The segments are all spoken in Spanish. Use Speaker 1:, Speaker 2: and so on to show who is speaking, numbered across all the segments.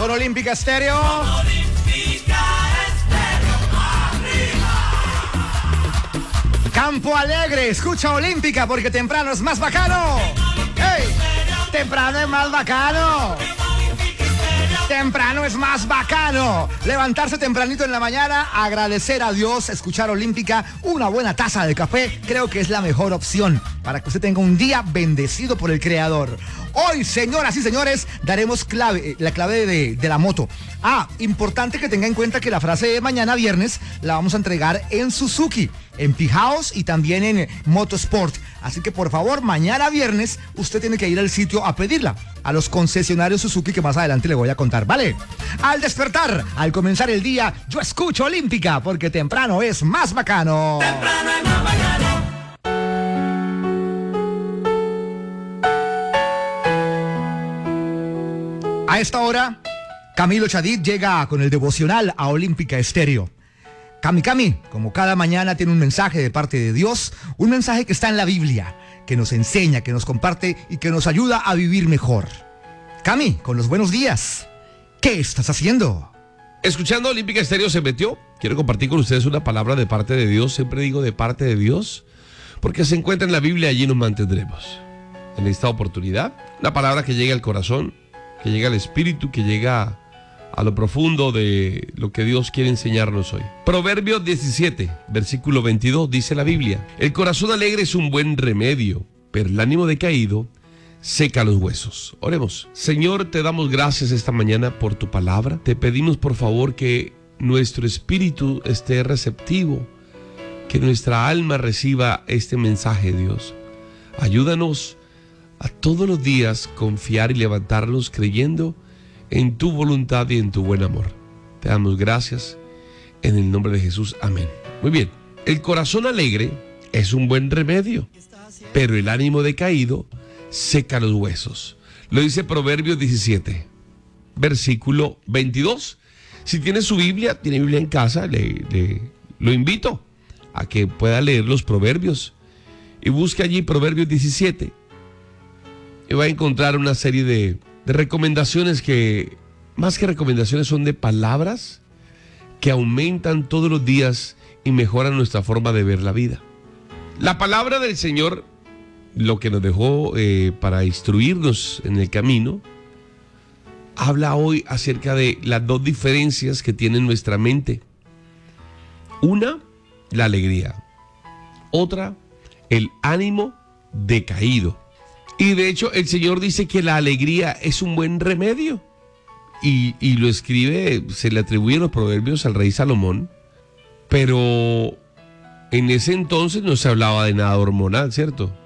Speaker 1: con Olímpica Estéreo. Campo Alegre, escucha Olímpica porque temprano es más bacano. ¡Hey! Temprano es más bacano. Temprano es más bacano. Levantarse tempranito en la mañana, agradecer a Dios, escuchar Olímpica, una buena taza de café, creo que es la mejor opción para que usted tenga un día bendecido por el Creador. Hoy, señoras y señores, daremos la clave de la moto. Importante que tenga en cuenta que la frase de mañana viernes la vamos a entregar en Suzuki, en P-House y también en Motosport. Así que por favor, mañana viernes usted tiene que ir al sitio a pedirla, a los concesionarios Suzuki que más adelante le voy a contar, ¿vale? Al despertar, al comenzar el día, yo escucho Olímpica porque temprano es más bacano.
Speaker 2: Temprano es más bacano.
Speaker 1: A esta hora, Camilo Chadid llega con el devocional a Olímpica Estéreo. Cami, como cada mañana tiene un mensaje de parte de Dios, un mensaje que está en la Biblia, que nos enseña, que nos comparte y que nos ayuda a vivir mejor. Cami, con los buenos días, ¿qué estás haciendo?
Speaker 3: Escuchando Olímpica Estéreo se metió. Quiero compartir con ustedes una palabra de parte de Dios. Siempre digo de parte de Dios, porque se encuentra en la Biblia, allí nos mantendremos. En esta oportunidad, una palabra que llega al corazón, que llega al espíritu, que llega a lo profundo de lo que Dios quiere enseñarnos hoy. Proverbios 17, versículo 22, dice la Biblia: el corazón alegre es un buen remedio, pero el ánimo decaído seca los huesos. Oremos. Señor, te damos gracias esta mañana por tu palabra. Te pedimos por favor que nuestro espíritu esté receptivo, que nuestra alma reciba este mensaje, Dios. Ayúdanos a todos los días confiar y levantarnos creyendo en tu voluntad y en tu buen amor. Te damos gracias en el nombre de Jesús. Amén. Muy bien. El corazón alegre es un buen remedio, pero el ánimo decaído seca los huesos. Lo dice Proverbios 17, versículo 22. Si tiene su Biblia, tiene Biblia en casa, lo invito a que pueda leer los Proverbios y busque allí Proverbios 17 y va a encontrar una serie de recomendaciones que, más que recomendaciones, son de palabras que aumentan todos los días y mejoran nuestra forma de ver la vida. La palabra del Señor, lo que nos dejó para instruirnos en el camino, habla hoy acerca de las dos diferencias que tiene nuestra mente. Una, la alegría. Otra, el ánimo decaído. Y de hecho el Señor dice que la alegría es un buen remedio. Y lo escribe, se le atribuyen los proverbios al rey Salomón. Pero en ese entonces no se hablaba de nada hormonal, ¿cierto?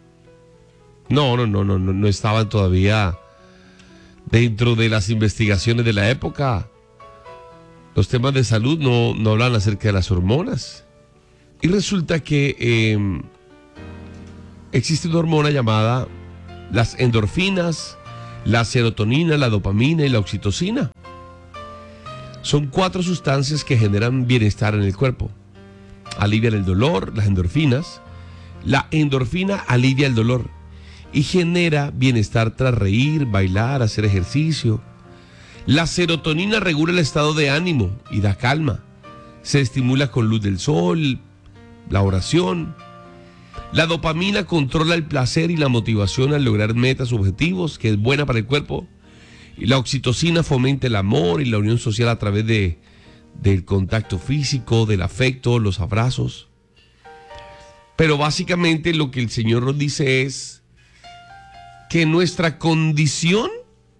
Speaker 3: No estaban todavía dentro de las investigaciones de la época. Los temas de salud no hablan acerca de las hormonas. Y resulta que existe una hormona llamada las endorfinas, la serotonina, la dopamina y la oxitocina. Son 4 sustancias que generan bienestar en el cuerpo. Alivian el dolor, las endorfinas. La endorfina alivia el dolor y genera bienestar tras reír, bailar, hacer ejercicio. La serotonina regula el estado de ánimo y da calma. Se estimula con luz del sol, la oración. La dopamina controla el placer y la motivación al lograr metas, objetivos, que es buena para el cuerpo. Y la oxitocina fomenta el amor y la unión social a través del contacto físico, del afecto, los abrazos. Pero básicamente lo que el Señor nos dice es que nuestra condición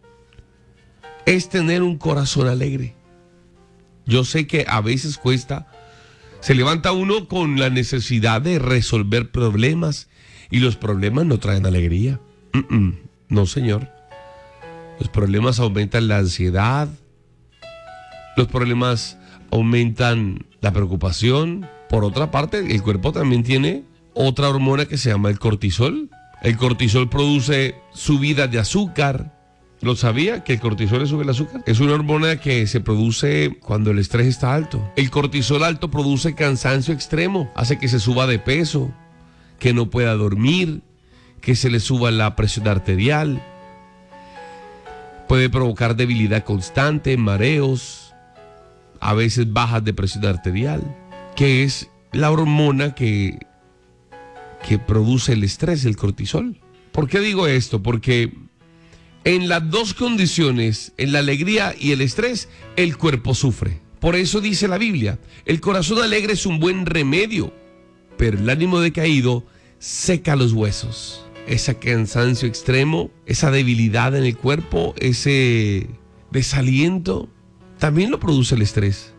Speaker 3: es tener un corazón alegre. Yo sé que a veces cuesta. Se levanta uno con la necesidad de resolver problemas y los problemas no traen alegría. No, señor. Los problemas aumentan la ansiedad. Los problemas aumentan la preocupación. Por otra parte, el cuerpo también tiene otra hormona que se llama el cortisol. El cortisol produce subida de azúcar. ¿Lo sabía que el cortisol le sube el azúcar? Es una hormona que se produce cuando el estrés está alto. El cortisol alto produce cansancio extremo, hace que se suba de peso, que no pueda dormir, que se le suba la presión arterial. Puede provocar debilidad constante, mareos, a veces bajas de presión arterial, que es la hormona que produce el estrés, el cortisol. ¿Por qué digo esto? Porque en las dos condiciones, en la alegría y el estrés, el cuerpo sufre. Por eso dice la Biblia, el corazón alegre es un buen remedio, pero el ánimo decaído seca los huesos. Ese cansancio extremo, esa debilidad en el cuerpo, ese desaliento, también lo produce el estrés.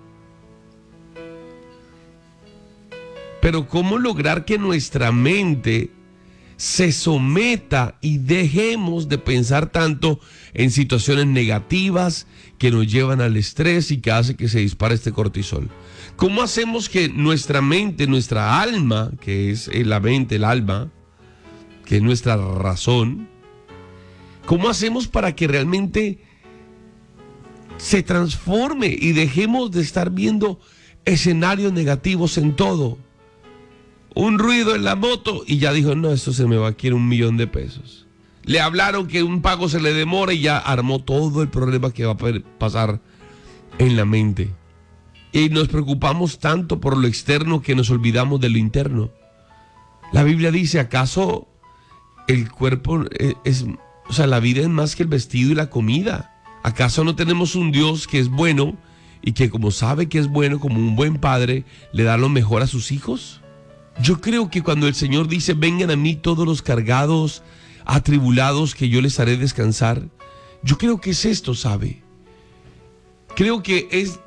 Speaker 3: Pero ¿cómo lograr que nuestra mente se someta y dejemos de pensar tanto en situaciones negativas que nos llevan al estrés y que hace que se dispare este cortisol? ¿Cómo hacemos que nuestra mente, nuestra alma, que es la mente, el alma, que es nuestra razón, cómo hacemos para que realmente se transforme y dejemos de estar viendo escenarios negativos en todo? Un ruido en la moto y ya dijo, no, esto se me va a quitar $1,000,000. Le hablaron que un pago se le demora y ya armó todo el problema que va a pasar en la mente. Y nos preocupamos tanto por lo externo que nos olvidamos de lo interno. La Biblia dice, ¿acaso el cuerpo la vida es más que el vestido y la comida? ¿Acaso no tenemos un Dios que es bueno y que como sabe que es bueno, como un buen padre, le da lo mejor a sus hijos? Yo creo que cuando el Señor dice, vengan a mí todos los cargados, atribulados, que yo les haré descansar, yo creo que es esto, ¿sabe? Creo que es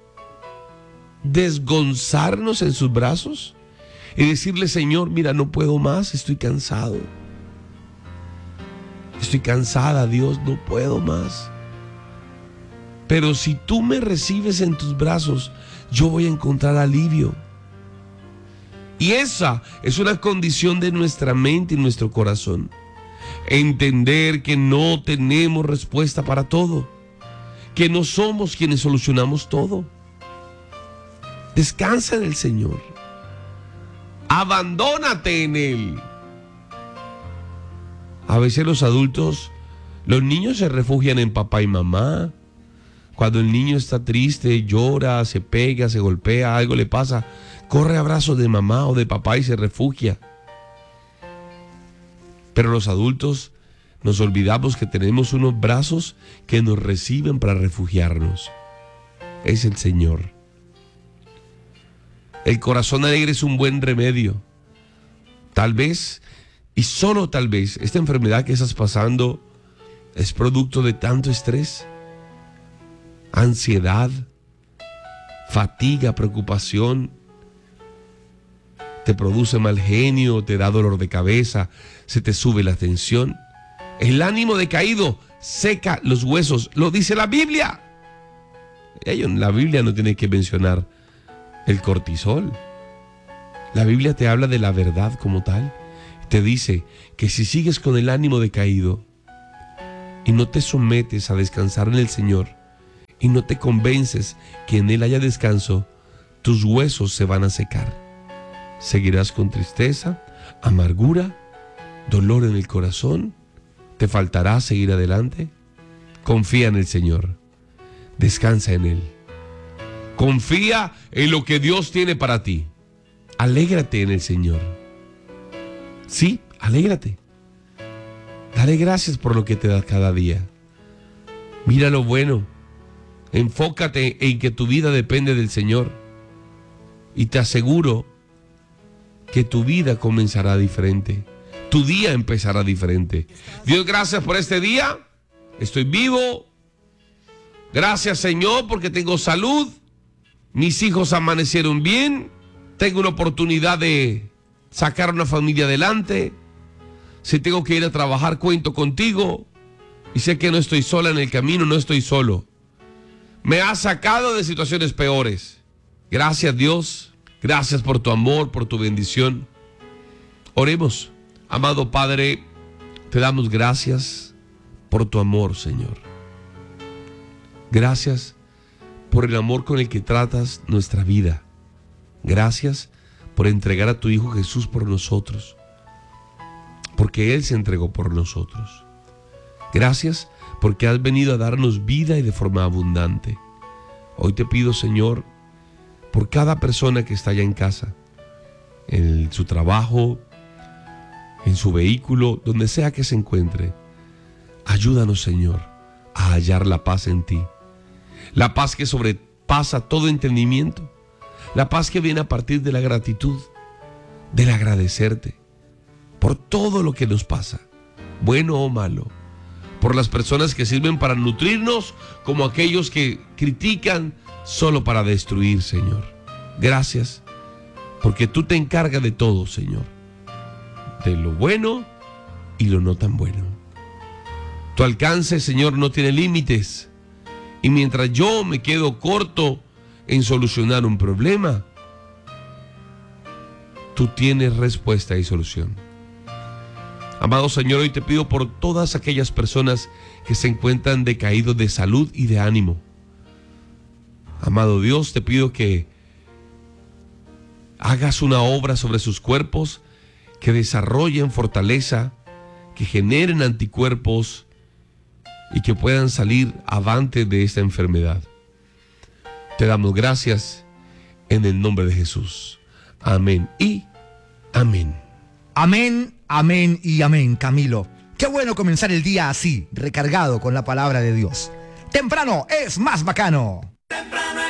Speaker 3: desgonzarnos en sus brazos y decirle, Señor, mira, no puedo más, estoy cansado. Estoy cansada, Dios, no puedo más. Pero si tú me recibes en tus brazos, yo voy a encontrar alivio. Y esa es una condición de nuestra mente y nuestro corazón. Entender que no tenemos respuesta para todo, que no somos quienes solucionamos todo. Descansa en el Señor. Abandónate en Él. A veces los adultos, los niños se refugian en papá y mamá. Cuando el niño está triste, llora, se pega, se golpea, algo le pasa, corre a brazos de mamá o de papá y se refugia. Pero los adultos nos olvidamos que tenemos unos brazos que nos reciben para refugiarnos. Es el Señor. El corazón alegre es un buen remedio. Tal vez, y solo tal vez, esta enfermedad que estás pasando es producto de tanto estrés, ansiedad, fatiga, preocupación. Te produce mal genio, te da dolor de cabeza, se te sube la tensión. El ánimo decaído seca los huesos, lo dice la Biblia. La Biblia no tiene que mencionar el cortisol. La Biblia te habla de la verdad como tal. Te dice que si sigues con el ánimo decaído y no te sometes a descansar en el Señor y no te convences que en Él haya descanso, tus huesos se van a secar. Seguirás con tristeza, amargura, dolor en el corazón. ¿Te faltará seguir adelante? Confía en el Señor. Descansa en Él. Confía en lo que Dios tiene para ti. Alégrate en el Señor. Sí, alégrate. Dale gracias por lo que te da cada día. Mira lo bueno. Enfócate en que tu vida depende del Señor. Y te aseguro que tu vida comenzará diferente. Tu día empezará diferente. Dios, gracias por este día. Estoy vivo. Gracias, Señor, porque tengo salud. Mis hijos amanecieron bien. Tengo una oportunidad de sacar una familia adelante. Si tengo que ir a trabajar, cuento contigo. Y sé que no estoy sola en el camino, no estoy solo. Me has sacado de situaciones peores. Gracias, Dios. Gracias por tu amor, por tu bendición. Oremos. Amado Padre, te damos gracias por tu amor, Señor. Gracias por el amor con el que tratas nuestra vida. Gracias por entregar a tu Hijo Jesús por nosotros, porque Él se entregó por nosotros. Gracias porque has venido a darnos vida y de forma abundante. Hoy te pido, Señor, por cada persona que está allá en casa, en su trabajo, en su vehículo, donde sea que se encuentre. Ayúdanos, Señor, a hallar la paz en ti. La paz que sobrepasa todo entendimiento. La paz que viene a partir de la gratitud, del agradecerte por todo lo que nos pasa, bueno o malo. Por las personas que sirven para nutrirnos, como aquellos que critican solo para destruir, Señor. Gracias, porque tú te encargas de todo, Señor, de lo bueno y lo no tan bueno. Tu alcance, Señor, no tiene límites, y mientras yo me quedo corto en solucionar un problema, tú tienes respuesta y solución. Amado Señor, hoy te pido por todas aquellas personas que se encuentran decaídos de salud y de ánimo. Amado Dios, te pido que hagas una obra sobre sus cuerpos, que desarrollen fortaleza, que generen anticuerpos y que puedan salir avante de esta enfermedad. Te damos gracias en el nombre de Jesús. Amén y amén.
Speaker 1: Amén, amén y amén, Camilo. Qué bueno comenzar el día así, recargado con la palabra de Dios. Temprano es más bacano.